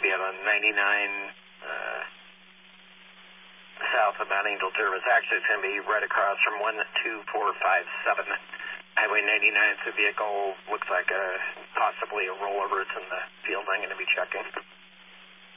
be out on 99 south of Mount Angel Service. Actually, it's going to be right across from 12457 Highway 99. The vehicle looks like possibly a rollover. It's in the field I'm going to be checking.